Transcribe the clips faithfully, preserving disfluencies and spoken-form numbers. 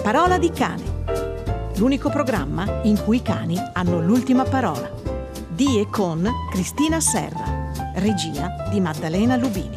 Parola di cane, l'unico programma in cui i cani hanno l'ultima parola. Di e con Cristina Serra, regia di Maddalena Lubini.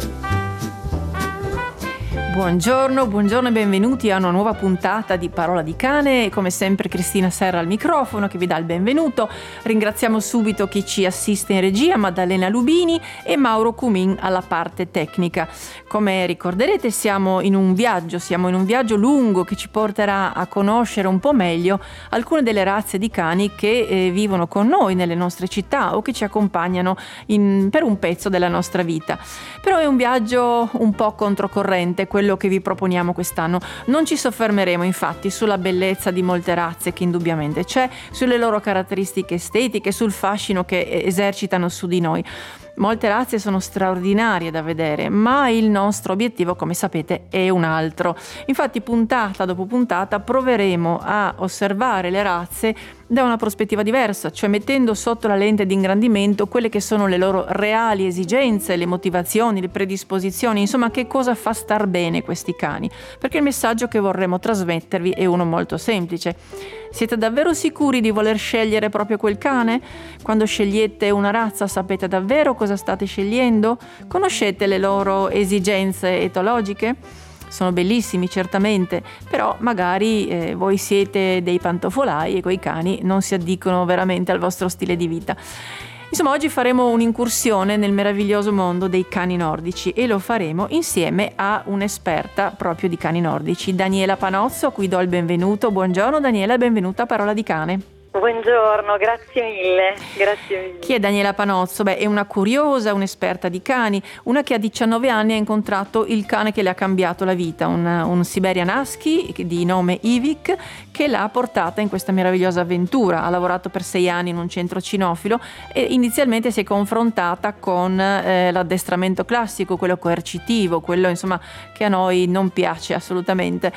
Buongiorno, buongiorno e benvenuti a una nuova puntata di Parola di Cane. Come sempre Cristina Serra al microfono che vi dà il benvenuto. Ringraziamo subito chi ci assiste in regia, Maddalena Lubini e Mauro Cumin alla parte tecnica. Come ricorderete siamo in un viaggio, siamo in un viaggio lungo che ci porterà a conoscere un po' meglio alcune delle razze di cani che eh, vivono con noi nelle nostre città o che ci accompagnano in, per un pezzo della nostra vita. Però è un viaggio un po' controcorrente, quello che vi proponiamo quest'anno. Non ci soffermeremo infatti sulla bellezza di molte razze che indubbiamente c'è, sulle loro caratteristiche estetiche, sul fascino che esercitano su di noi. Molte razze sono straordinarie da vedere, ma il nostro obiettivo, come sapete, è un altro. Infatti, puntata dopo puntata proveremo a osservare le razze da una prospettiva diversa, cioè mettendo sotto la lente di ingrandimento quelle che sono le loro reali esigenze, le motivazioni, le predisposizioni, insomma che cosa fa star bene questi cani. Perché il messaggio che vorremmo trasmettervi è uno molto semplice. Siete davvero sicuri di voler scegliere proprio quel cane? Quando scegliete una razza sapete davvero cosa state scegliendo? Conoscete le loro esigenze etologiche? Sono bellissimi certamente, però magari eh, voi siete dei pantofolai e quei cani non si addicono veramente al vostro stile di vita. Insomma, oggi faremo un'incursione nel meraviglioso mondo dei cani nordici e lo faremo insieme a un'esperta proprio di cani nordici, Daniela Panozzo, a cui do il benvenuto. Buongiorno Daniela e benvenuta a Parola di Cane. Buongiorno, grazie mille, grazie mille. Chi è Daniela Panozzo? Beh, è una curiosa, un'esperta di cani, una che a diciannove anni ha incontrato il cane che le ha cambiato la vita, un, un Siberian Husky di nome Ivik, che l'ha portata in questa meravigliosa avventura. Ha lavorato per sei anni in un centro cinofilo e inizialmente si è confrontata con eh, l'addestramento classico, quello coercitivo, quello insomma che a noi non piace assolutamente.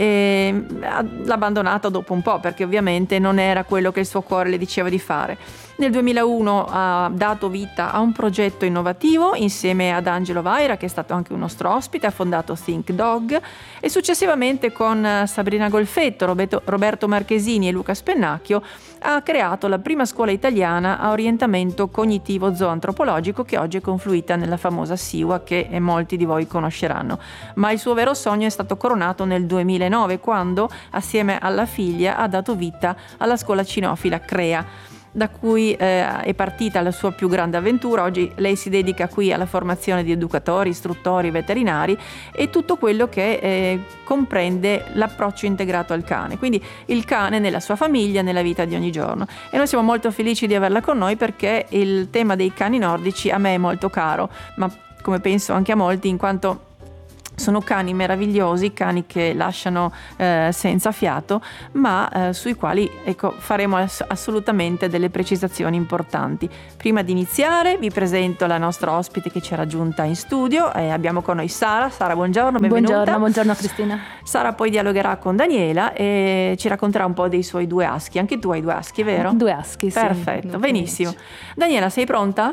E l'ha abbandonato dopo un po' perché ovviamente non era quello che il suo cuore le diceva di fare. Nel duemilauno ha dato vita a un progetto innovativo insieme ad Angelo Vaira, che è stato anche un nostro ospite, ha fondato Think Dog e successivamente con Sabrina Golfetto, Roberto, Roberto Marchesini e Luca Spennacchio ha creato la prima scuola italiana a orientamento cognitivo zoantropologico che oggi è confluita nella famosa SIWA che molti di voi conosceranno. Ma il suo vero sogno è stato coronato nel duemilanove quando, assieme alla figlia, ha dato vita alla scuola cinofila Crea, da cui eh, è partita la sua più grande avventura. Oggi lei si dedica qui alla formazione di educatori, istruttori, veterinari e tutto quello che eh, comprende l'approccio integrato al cane, quindi il cane nella sua famiglia, nella vita di ogni giorno. E noi siamo molto felici di averla con noi perché il tema dei cani nordici a me è molto caro, ma come penso anche a molti, in quanto sono cani meravigliosi, cani che lasciano eh, senza fiato, ma eh, sui quali ecco, faremo ass- assolutamente delle precisazioni importanti. Prima di iniziare vi presento la nostra ospite che ci ha raggiunta in studio. Eh, abbiamo con noi Sara. Sara, buongiorno, benvenuta. Buongiorno, buongiorno Cristina. Sara poi dialogherà con Daniela e ci racconterà un po' dei suoi due husky. Anche tu hai due husky, vero? Due husky, sì. Perfetto, benissimo. Daniela, sei pronta?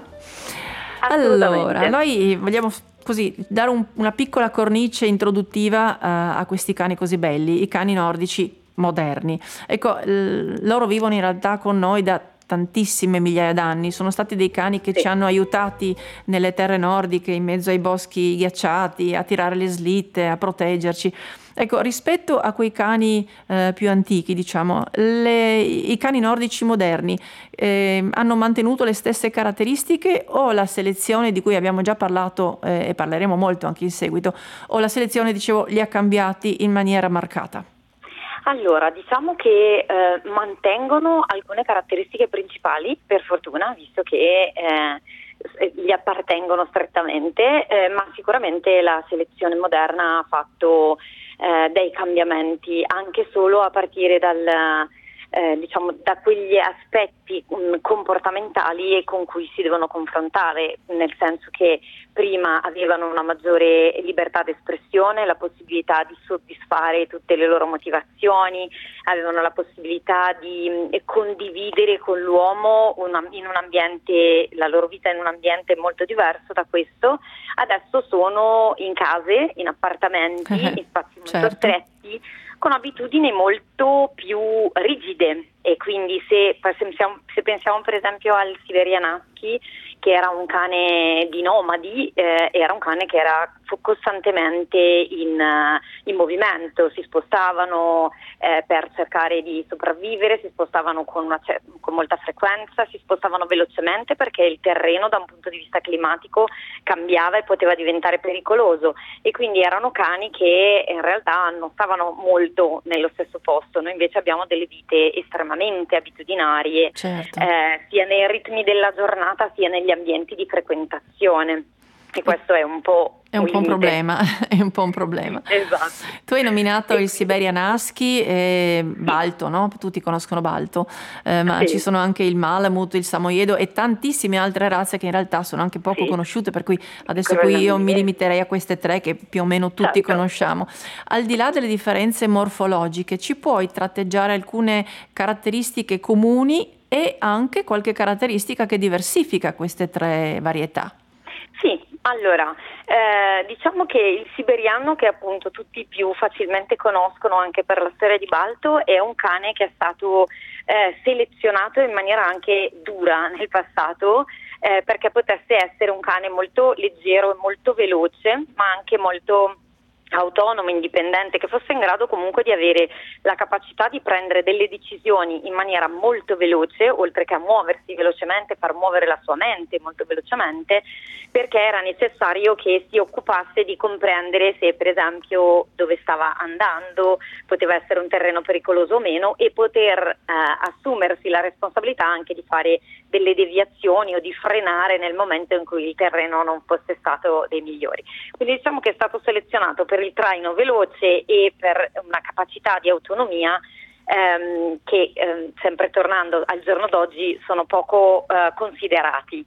Allora, noi vogliamo così dare un, una piccola cornice introduttiva uh, a questi cani così belli, i cani nordici moderni. Ecco, l- loro vivono in realtà con noi da tantissime migliaia d'anni, sono stati dei cani che sì. ci hanno aiutati nelle terre nordiche, in mezzo ai boschi ghiacciati, a tirare le slitte, a proteggerci. Ecco, rispetto a quei cani eh, più antichi, diciamo, le, i cani nordici moderni eh, hanno mantenuto le stesse caratteristiche o la selezione di cui abbiamo già parlato eh, e parleremo molto anche in seguito, o la selezione, dicevo, li ha cambiati in maniera marcata? Allora, diciamo che eh, mantengono alcune caratteristiche principali, per fortuna, visto che eh, gli appartengono strettamente, eh, ma sicuramente la selezione moderna ha fatto eh, dei cambiamenti, anche solo a partire dal eh, diciamo da quegli aspetti mh, comportamentali con cui si devono confrontare, nel senso che prima avevano una maggiore libertà d'espressione, la possibilità di soddisfare tutte le loro motivazioni, avevano la possibilità di mh, condividere con l'uomo una, in un ambiente, la loro vita in un ambiente molto diverso da questo. Adesso sono in case, in appartamenti, in spazi molto certo. stretti, conoscono abitudini molto più rigide, e quindi se pensiamo, se pensiamo per esempio al Siberian Husky, che era un cane di nomadi, eh, era un cane che era costantemente in, in movimento, si spostavano eh, per cercare di sopravvivere, si spostavano con, una, con molta frequenza, si spostavano velocemente perché il terreno da un punto di vista climatico cambiava e poteva diventare pericoloso, e quindi erano cani che in realtà non stavano molto nello stesso posto. Noi invece abbiamo delle vite estremamente abitudinarie, certo. eh, sia nei ritmi della giornata sia negli ambienti di frequentazione, e questo è un po' È un, un po' un problema, è un po' un problema. Esatto. Tu hai nominato il Siberian Husky e Balto, no? Tutti conoscono Balto, eh, ma sì. ci sono anche il Malamute, il Samoyedo e tantissime altre razze che in realtà sono anche poco sì. conosciute, per cui adesso qui io mi limiterei a queste tre che più o meno tutti certo. conosciamo. Al di là delle differenze morfologiche, ci puoi tratteggiare alcune caratteristiche comuni e anche qualche caratteristica che diversifica queste tre varietà? Sì, allora, eh, diciamo che il siberiano, che appunto tutti più facilmente conoscono anche per la storia di Balto, è un cane che è stato eh, selezionato in maniera anche dura nel passato, eh, perché potesse essere un cane molto leggero e molto veloce, ma anche molto autonomo, indipendente, che fosse in grado comunque di avere la capacità di prendere delle decisioni in maniera molto veloce, oltre che a muoversi velocemente, far muovere la sua mente molto velocemente, perché era necessario che si occupasse di comprendere se per esempio dove stava andando poteva essere un terreno pericoloso o meno, e poter eh, assumersi la responsabilità anche di fare delle deviazioni o di frenare nel momento in cui il terreno non fosse stato dei migliori. Quindi diciamo che è stato selezionato per il traino veloce e per una capacità di autonomia ehm, che ehm, sempre tornando al giorno d'oggi sono poco eh, considerati.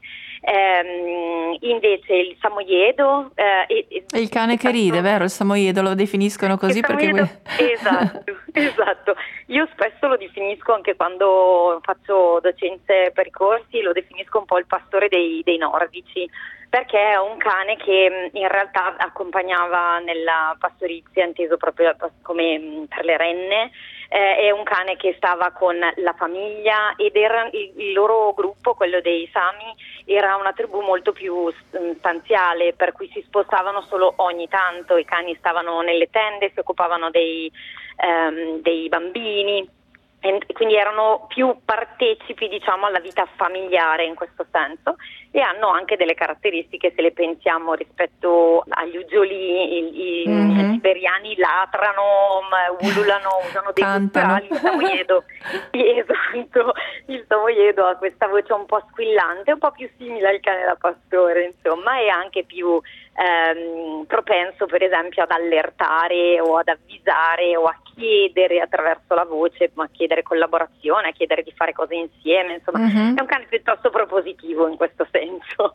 Ehm, invece il Samoyedo eh, è, è il cane che ride, vero? Il Samoyedo lo definiscono così il perché Samoyedo, que- esatto, esatto. Io spesso lo definisco, anche quando faccio docenze per i corsi, lo definisco un po' il pastore dei, dei nordici, perché è un cane che in realtà accompagnava nella pastorizia, inteso proprio come per le renne. Eh, è un cane che stava con la famiglia, ed era il, il loro gruppo, quello dei Sami, era una tribù molto più stanziale, per cui si spostavano solo ogni tanto. I cani stavano nelle tende, si occupavano dei, ehm, dei bambini, e quindi erano più partecipi, diciamo, alla vita familiare in questo senso, e hanno anche delle caratteristiche, se le pensiamo rispetto agli ugioli. I, i mm-hmm. siberiani latrano, ululano, usano dei gutturali. Il Samoyedo, esatto, il Samoyedo ha questa voce un po' squillante, un po' più simile al cane da pastore, insomma, e anche più ehm, propenso per esempio ad allertare o ad avvisare o a chiedere attraverso la voce, ma a chiedere collaborazione, a chiedere di fare cose insieme, insomma, mm-hmm. è un cane piuttosto propositivo in questo senso.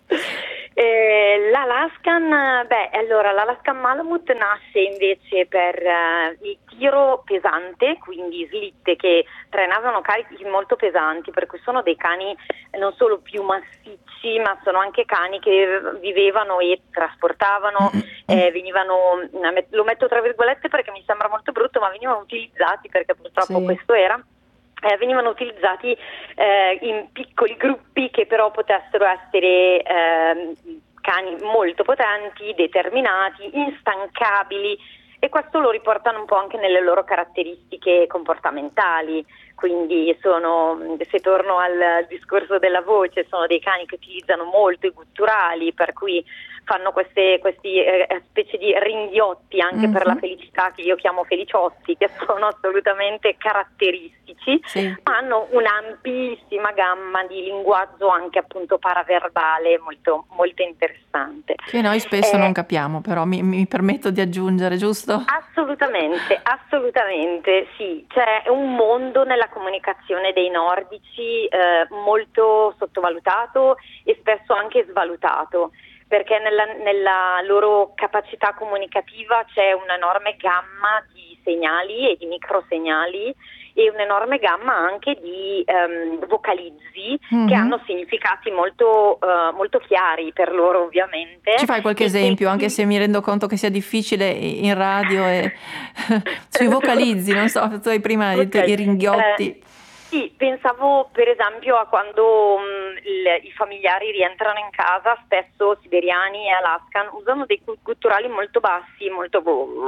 eh, L'Alaskan, beh, allora l'Alaskan Malamute nasce invece per uh, il tiro pesante, quindi slitte che trainavano carichi molto pesanti, per cui sono dei cani non solo più massicci, ma sono anche cani che vivevano e trasportavano, eh, venivano, lo metto tra virgolette perché mi sembra molto brutto, ma venivano utilizzati, perché purtroppo sì. questo era, eh, venivano utilizzati eh, in piccoli gruppi che però potessero essere eh, cani molto potenti, determinati, instancabili, e questo lo riportano un po' anche nelle loro caratteristiche comportamentali. Quindi sono, se torno al discorso della voce, sono dei cani che utilizzano molto i gutturali, per cui fanno queste questi eh, specie di ringhiotti anche mm-hmm. per la felicità, che io chiamo feliciotti, che sono assolutamente caratteristici, sì. ma hanno un'ampissima gamma di linguaggio anche appunto paraverbale molto, molto interessante. Che noi spesso eh, non capiamo, però mi, mi permetto di aggiungere, giusto? Assolutamente, assolutamente, sì. C'è un mondo nella comunicazione dei nordici eh, molto sottovalutato e spesso anche svalutato, perché nella, nella loro capacità comunicativa c'è un'enorme gamma di segnali e di microsegnali e un'enorme gamma anche di um, vocalizzi mm-hmm. che hanno significati molto, uh, molto chiari per loro, ovviamente. Ci fai qualche e esempio, quindi... anche se mi rendo conto che sia difficile in radio e sui vocalizzi, non so, tu hai prima detto okay. i ringhiotti. Eh, sì, pensavo per esempio a quando um, il, i familiari rientrano in casa, spesso siberiani e Alaskan usano dei gutturali molto bassi, molto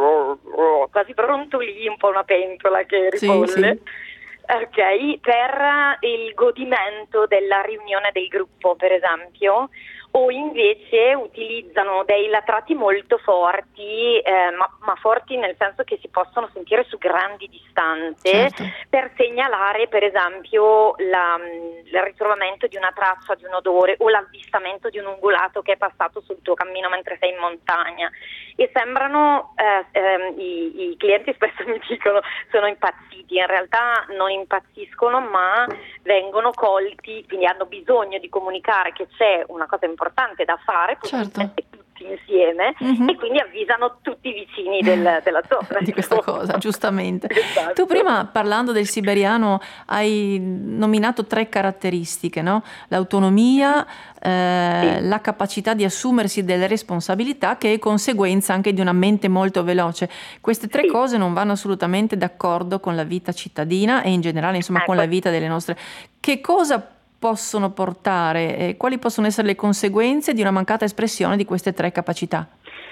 quasi brontolii, un po' una pentola che ribolle. Sì, sì. Ok, per il godimento della riunione del gruppo, per esempio, o invece utilizzano dei latrati molto forti, eh, ma, ma forti nel senso che si possono sentire su grandi distanze, certo. per segnalare per esempio la, il ritrovamento di una traccia, di un odore o l'avvistamento di un ungulato che è passato sul tuo cammino mentre sei in montagna. E sembrano, eh, eh, i, i clienti spesso mi dicono sono impazziti, in realtà non impazziscono ma vengono colti, quindi hanno bisogno di comunicare che c'è una cosa importante da fare, certo. tutti insieme, mm-hmm. e quindi avvisano tutti i vicini del, della zona di questa cosa, giustamente. Esatto. Tu prima, parlando del siberiano, hai nominato tre caratteristiche, no? L'autonomia, eh, sì. la capacità di assumersi delle responsabilità, che è conseguenza anche di una mente molto veloce. Queste tre sì. cose non vanno assolutamente d'accordo con la vita cittadina e in generale, insomma, ecco. con la vita delle nostre. Che cosa possono portare, eh, quali possono essere le conseguenze di una mancata espressione di queste tre capacità?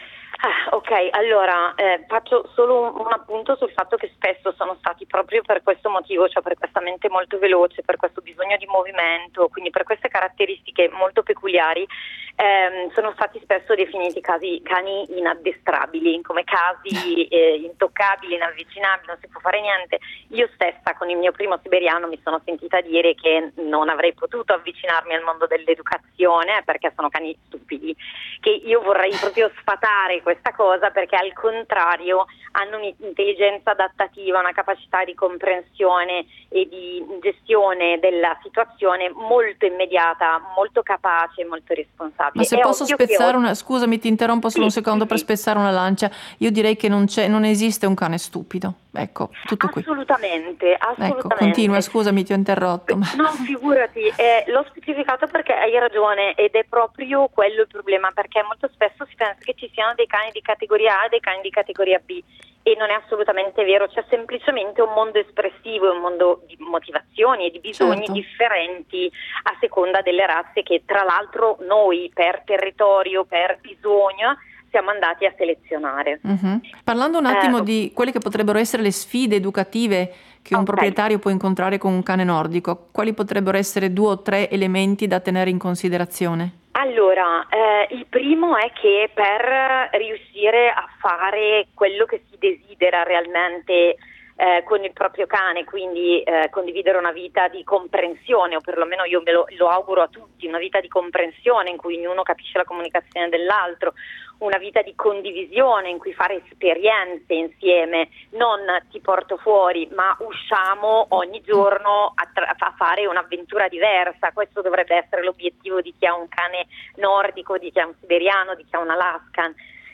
Ah, ok, allora eh, faccio solo un, un appunto sul fatto che spesso sono stati proprio per questo motivo, cioè per questa mente molto veloce, per questo bisogno di movimento, quindi per queste caratteristiche molto peculiari, ehm, sono stati spesso definiti casi, cani inaddestrabili, come casi eh, intoccabili, inavvicinabili, non si può fare niente. Io stessa con il mio primo siberiano mi sono sentita dire che non avrei potuto avvicinarmi al mondo dell'educazione eh, perché sono cani stupidi, che io vorrei proprio sfatare questa cosa, perché al contrario hanno un'intelligenza adattativa, una capacità di comprensione e di gestione della situazione molto immediata, molto capace, molto responsabile. Ma se È posso spezzare ho... una, scusami, ti interrompo solo sì, un secondo sì, per sì. spezzare una lancia. Io direi che non c'è, non esiste un cane stupido. Ecco, tutto qui. Assolutamente, assolutamente. Ecco, continua, scusami, ti ho interrotto. Ma... No, figurati, eh, l'ho specificato perché hai ragione ed è proprio quello il problema, perché molto spesso si pensa che ci siano dei cani di categoria A e dei cani di categoria B e non è assolutamente vero, c'è semplicemente un mondo espressivo e un mondo di motivazioni e di bisogni certo. differenti a seconda delle razze che tra l'altro noi per territorio, per bisogno siamo andati a selezionare. Mm-hmm. Parlando un attimo eh, di quelle che potrebbero essere le sfide educative che un okay. proprietario può incontrare con un cane nordico, quali potrebbero essere due o tre elementi da tenere in considerazione? Allora, eh, il primo è che per riuscire a fare quello che si desidera realmente eh, con il proprio cane, quindi eh, condividere una vita di comprensione, o perlomeno io me lo, lo auguro a tutti, una vita di comprensione in cui ognuno capisce la comunicazione dell'altro, una vita di condivisione in cui fare esperienze insieme, non ti porto fuori ma usciamo ogni giorno a, tra- a fare un'avventura diversa. Questo dovrebbe essere l'obiettivo di chi ha un cane nordico, di chi ha un siberiano, di chi ha un Alaskan.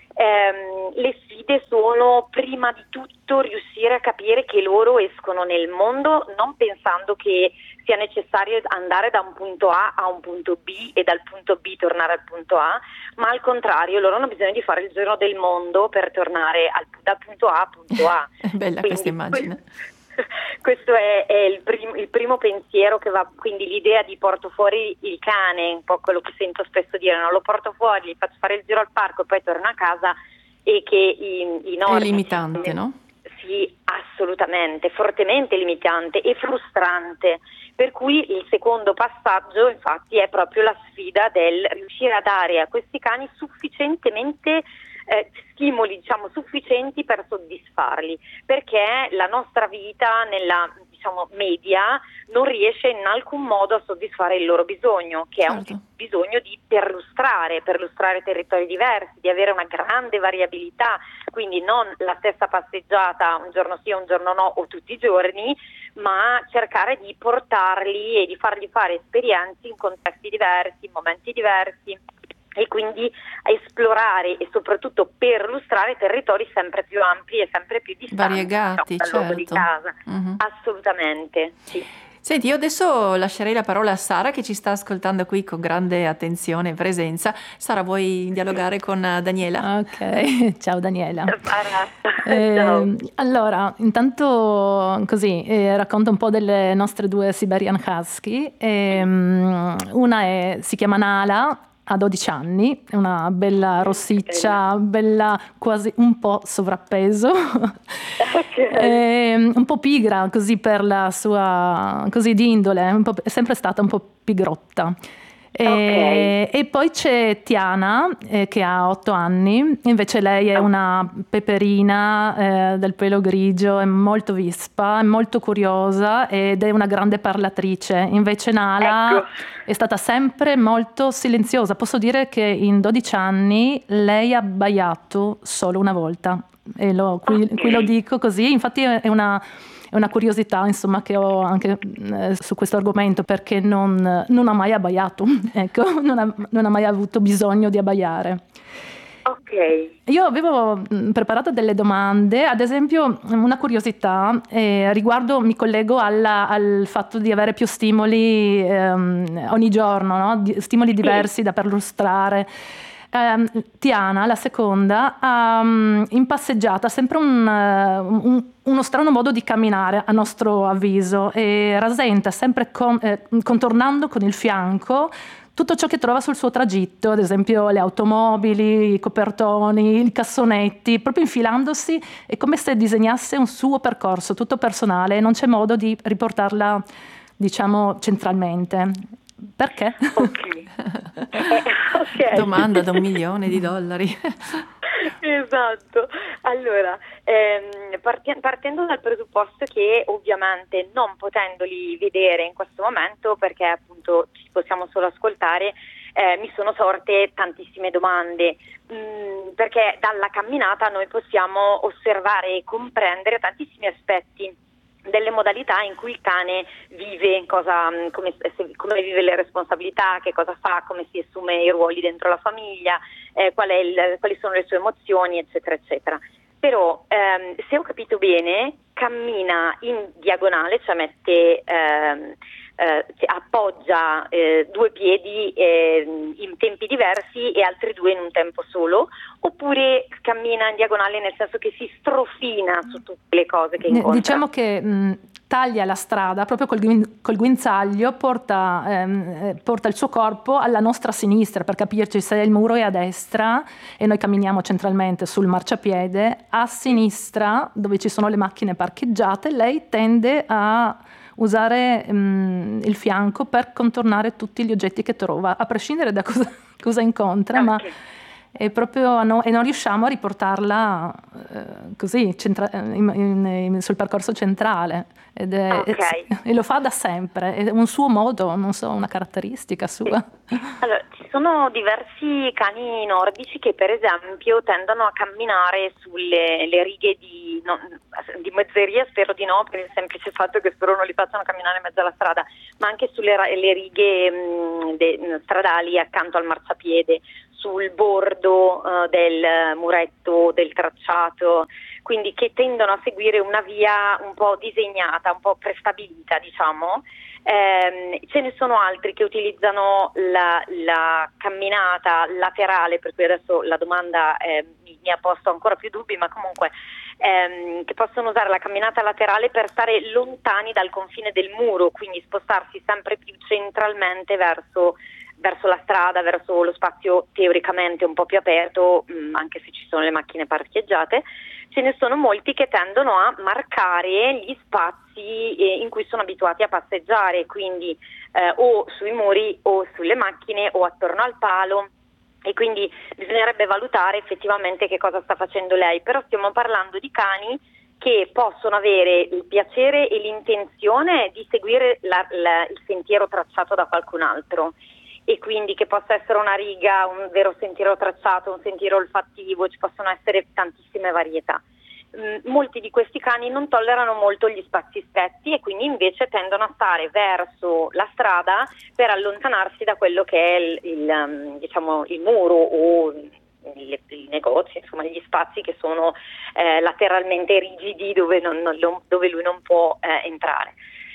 Ehm, le sfide sono prima di tutto riuscire a capire che loro escono nel mondo non pensando che sia necessario andare da un punto A a un punto B e dal punto B tornare al punto A, ma al contrario loro hanno bisogno di fare il giro del mondo per tornare al, dal punto A al punto A. È bella quindi, questa immagine. Questo è, è il, prim, il primo pensiero che va, quindi l'idea di porto fuori il cane, un po' quello che sento spesso dire, no? Lo porto fuori, gli faccio fare il giro al parco e poi torno a casa, e che i, i nordici... È limitante, no? Sì, assolutamente, fortemente limitante e frustrante, per cui il secondo passaggio infatti è proprio la sfida del riuscire a dare a questi cani sufficientemente eh, stimoli, diciamo, sufficienti per soddisfarli, perché la nostra vita nella, diciamo, media non riesce in alcun modo a soddisfare il loro bisogno, che certo. è un bisogno di perlustrare, perlustrare territori diversi, di avere una grande variabilità, quindi non la stessa passeggiata un giorno sì, un giorno no o tutti i giorni, ma cercare di portarli e di fargli fare esperienze in contesti diversi, in momenti diversi. e quindi esplorare e soprattutto perlustrare territori sempre più ampi e sempre più distanti, variegati, dal luogo di certo. casa. Mm-hmm. Assolutamente, sì. Senti, io adesso lascerei la parola a Sara che ci sta ascoltando qui con grande attenzione e presenza. Sara, vuoi dialogare con Daniela? Ok, ciao Daniela. Eh, ciao. Allora, intanto così eh, racconto un po' delle nostre due Siberian Husky. E, um, una è, si chiama Nala, ha dodici anni, è una bella rossiccia, bella quasi un po' sovrappeso, Okay. un po' pigra così per la sua, così di indole, un po', è sempre stata un po' pigrotta. E, Okay. e poi c'è Tiana eh, che ha otto anni, invece lei è una peperina eh, del pelo grigio, è molto vispa, è molto curiosa ed è una grande parlatrice. Invece Nala Ecco. è stata sempre molto silenziosa. Posso dire che in dodici anni lei ha abbaiato solo una volta. E lo, qui, Okay. qui lo dico così, infatti è una... È una curiosità, insomma, che ho anche eh, su questo argomento, perché non, non ha mai abbaiato, ecco, non ha, non ha mai avuto bisogno di abbaiare. Ok. Io avevo mh, preparato delle domande, ad esempio una curiosità eh, riguardo, mi collego alla, al fatto di avere più stimoli ehm, ogni giorno, no? Di, stimoli diversi da perlustrare. Um, Tiana, la seconda, ha um, in passeggiata sempre un, uh, un, uno strano modo di camminare a nostro avviso e rasenta sempre con, eh, contornando con il fianco tutto ciò che trova sul suo tragitto, ad esempio le automobili, i copertoni, i cassonetti, proprio infilandosi, è come se disegnasse un suo percorso tutto personale e non c'è modo di riportarla, diciamo, centralmente. Perché? Ok. Eh, ok. Domanda da un milione di dollari. Esatto. Allora, ehm, parti- partendo dal presupposto che ovviamente non potendoli vedere in questo momento, perché appunto ci possiamo solo ascoltare, eh, mi sono sorte tantissime domande, mm, perché dalla camminata noi possiamo osservare e comprendere tantissimi aspetti delle modalità in cui il cane vive, cosa, come, come vive le responsabilità, che cosa fa, come si assume i ruoli dentro la famiglia, eh, qual è il, quali sono le sue emozioni, eccetera, eccetera. Però, ehm, se ho capito bene, cammina in diagonale, cioè mette, ehm, eh, appoggia eh, due piedi eh, in tempi diversi e altri due in un tempo solo, oppure cammina in diagonale nel senso che si strofina su tutte le cose che incontra? Diciamo che mh, taglia la strada proprio col, guin- col guinzaglio, porta, ehm, porta il suo corpo alla nostra sinistra, per capirci, se il muro è a destra e noi camminiamo centralmente sul marciapiede, a sinistra dove ci sono le macchine parcheggiate, lei tende a usare mh, il fianco per contornare tutti gli oggetti che trova, a prescindere da cosa, cosa incontra, Okay. ma è proprio no, e non riusciamo a riportarla eh, così centra- in, in, in, sul percorso centrale. Ed è, Okay. e, e lo fa da sempre, è un suo modo, non so, una caratteristica sua. Allora, ci sono diversi cani nordici che per esempio tendono a camminare sulle le righe di, no, di mezzeria, spero di no, per il semplice fatto che spero non li facciano camminare in mezzo alla strada, ma anche sulle ra- le righe mh, de, stradali accanto al marciapiede, sul bordo uh, del muretto, del tracciato, quindi che tendono a seguire una via un po' disegnata, un po' prestabilita, diciamo. Eh, ce ne sono altri che utilizzano la, la camminata laterale, per cui adesso la domanda eh, mi, mi ha posto ancora più dubbi, ma comunque ehm, che possono usare la camminata laterale per stare lontani dal confine del muro, quindi spostarsi sempre più centralmente verso verso la strada, verso lo spazio teoricamente un po' più aperto, mh, anche se ci sono le macchine parcheggiate. Ce ne sono molti che tendono a marcare gli spazi eh, in cui sono abituati a passeggiare, quindi eh, o sui muri o sulle macchine o attorno al palo, e quindi bisognerebbe valutare effettivamente che cosa sta facendo lei, però stiamo parlando di cani che possono avere il piacere e l'intenzione di seguire la, la, il sentiero tracciato da qualcun altro, e quindi che possa essere una riga, un vero sentiero tracciato, un sentiero olfattivo, ci possono essere tantissime varietà. mh, molti di questi cani non tollerano molto gli spazi stretti e quindi invece tendono a stare verso la strada per allontanarsi da quello che è il, il, um, diciamo, il muro o i, i negozi, insomma gli spazi che sono eh, lateralmente rigidi dove, non, non, dove lui non può eh, entrare.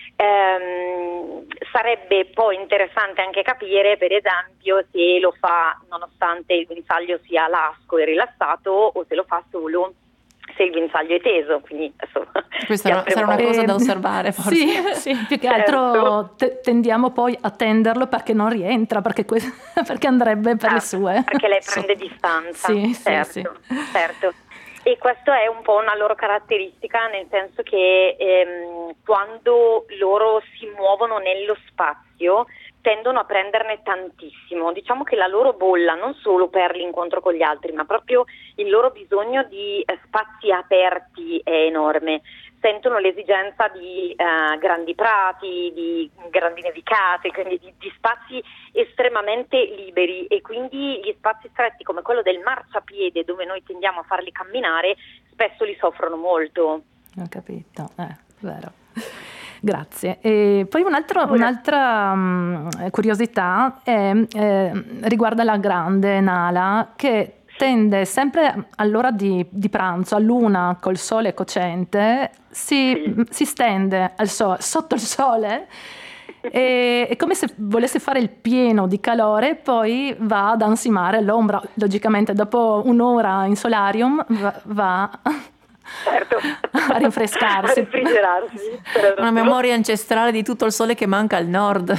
Ehm, sarebbe poi interessante anche capire, per esempio, se lo fa nonostante il guinzaglio sia lasco e rilassato o se lo fa solo se il guinzaglio è teso, quindi adesso questa sarà una cosa da osservare forse. Sì, sì, più che altro te- tendiamo poi a tenderlo perché non rientra, perché, que- perché andrebbe per ah, le sue. Perché lei prende distanza, sì, certo, sì, sì. certo. E questo è un po' una loro caratteristica, nel senso che ehm, quando loro si muovono nello spazio tendono a prenderne tantissimo. Diciamo che la loro bolla, non solo per l'incontro con gli altri, ma proprio il loro bisogno di eh, spazi aperti è enorme. Sentono l'esigenza di eh, grandi prati, di grandi nevicate, quindi di, di spazi estremamente liberi, e quindi gli spazi stretti come quello del marciapiede, dove noi tendiamo a farli camminare, spesso li soffrono molto. Ho capito, eh, vero. Grazie. E poi un altro, un'altra um, curiosità è, eh, riguarda la grande Nala, che tende sempre all'ora di, di pranzo, a luna col sole cocente, si, sì. si stende al so- sotto il sole, e, è come se volesse fare il pieno di calore e poi va ad ansimare all'ombra. Logicamente dopo un'ora in solarium va... va certo. a rinfrescarsi, a refrigerarsi. Una memoria ancestrale di tutto il sole che manca al nord.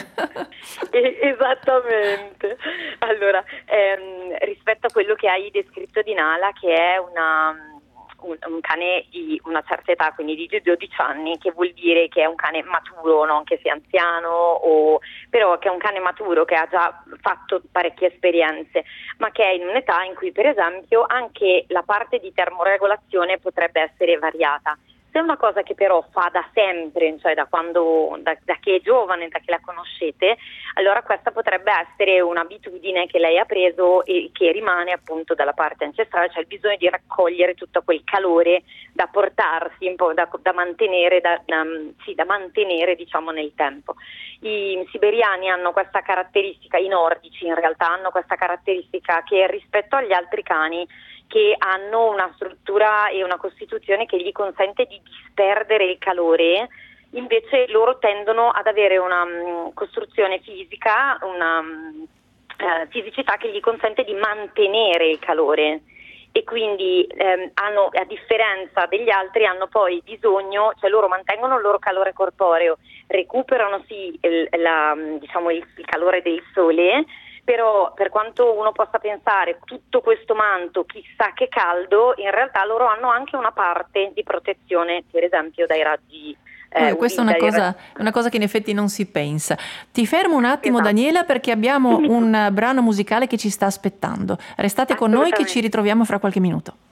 Esattamente. Allora, ehm, rispetto a quello che hai descritto di Nala, che è una un, un cane di una certa età, quindi di dodici anni, che vuol dire che è un cane maturo, non che sia anziano, o, però che è un cane maturo che ha già fatto parecchie esperienze, ma che è in un'età in cui, per esempio, anche la parte di termoregolazione potrebbe essere variata. Se è una cosa che però fa da sempre, cioè da quando, da, da che è giovane, da che la conoscete, allora questa potrebbe essere un'abitudine che lei ha preso e che rimane appunto dalla parte ancestrale, cioè il bisogno di raccogliere tutto quel calore da portarsi, un po' da, da mantenere, da, da, sì, da mantenere diciamo nel tempo. I siberiani hanno questa caratteristica, i nordici in realtà hanno questa caratteristica che rispetto agli altri cani, che hanno una struttura e una costituzione che gli consente di disperdere il calore, invece loro tendono ad avere una um, costruzione fisica, una um, uh, fisicità che gli consente di mantenere il calore, e quindi ehm, hanno, a differenza degli altri, hanno poi bisogno, cioè loro mantengono il loro calore corporeo, recuperano sì il, la, diciamo il, il calore del sole, però per quanto uno possa pensare tutto questo manto chissà che caldo, in realtà loro hanno anche una parte di protezione, per esempio dai raggi eh, eh, questa è una cosa, una cosa che in effetti non si pensa. Ti fermo un attimo, esatto. Daniela, perché abbiamo un brano musicale che ci sta aspettando. Restate con noi che ci ritroviamo fra qualche minuto.